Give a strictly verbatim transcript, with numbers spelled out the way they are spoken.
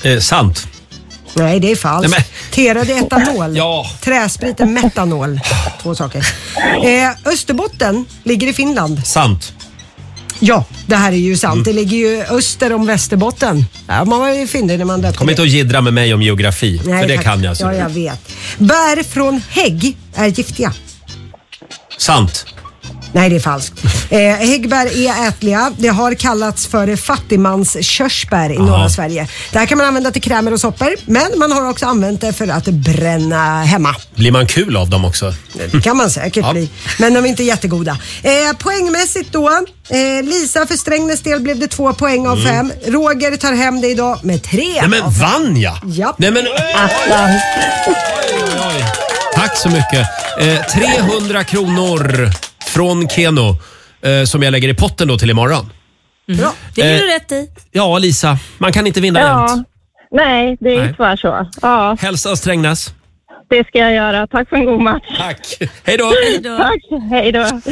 Eh, sant. Nej, det är falskt. Nej, men... Terade etanol. Ja. Träspriten metanol. Två saker. Eh, Österbotten ligger i Finland. Sant. Ja, det här är ju sant. Mm. Det ligger ju öster om Västerbotten. Ja, man var ju fyndig när man döpte. Kom inte att jiddra med mig om geografi. Nej, för det tack. Kan jag. Så. Ja, jag vet. Bär från hägg är giftiga. Sant. Nej, det är falskt. Eh, häggbär är ätliga. Det har kallats för fattigmans körsbär i Aha. norra Sverige. Det här kan man använda till krämer och soppor. Men man har också använt det för att bränna hemma. Blir man kul av dem också? Det kan man säkert ja. bli. Men de är inte jättegoda. Eh, poängmässigt då. Eh, Lisa, för Strängnäs del blev det två poäng av mm. fem. Roger tar hem det idag med tre. Nej, men vann jag? Ja. Nej, men... Oj, oj, oj. Tack så mycket. Eh, trehundra kronor från Keno eh, som jag lägger i potten då till imorgon. Mm. Bra. Det är du eh, rätt i. Ja, Lisa. Man kan inte vinna ja. jämt. Nej, det är ju tyvärr så. Ja. Hälsa Strängnäs. Det ska jag göra. Tack för en god match. Tack. Hej då. Tack. Hej då.